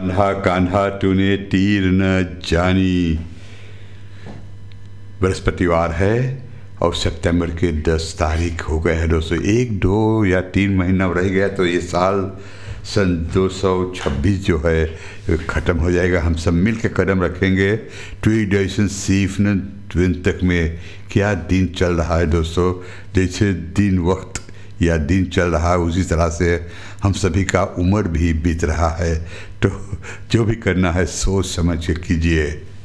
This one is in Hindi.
कान्हा कान्हा तूने तीर न जानी। बृहस्पतिवार है और सितंबर के 10 तारीख हो गए हैं दोस्तों। 1 2 या 3 महीना रह गया तो ये साल सन 226 जो है ख़त्म हो जाएगा। हम सब मिल के कदम रखेंगे 2027 तक में। क्या दिन चल रहा है दोस्तों, जैसे दिन वक्त या दिन चल रहा है उसी तरह से हम सभी का उम्र भी बीत रहा है। तो जो भी करना है सोच समझ के कीजिए।